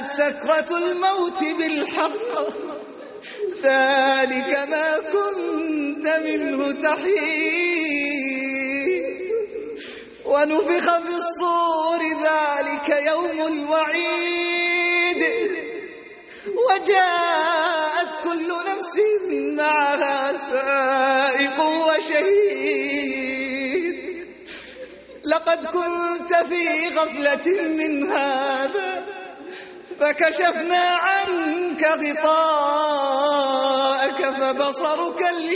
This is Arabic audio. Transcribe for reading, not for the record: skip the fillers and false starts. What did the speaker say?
جاءت سكرة الموت بالحق ذلك ما كنت منه تحيد ونفخ في الصور ذلك يوم الوعيد وجاءت كل نفس معها سائق وشهيد لقد كنت في غفلة من هذا فكشفنا عنك غطاءك فبصرك اليوم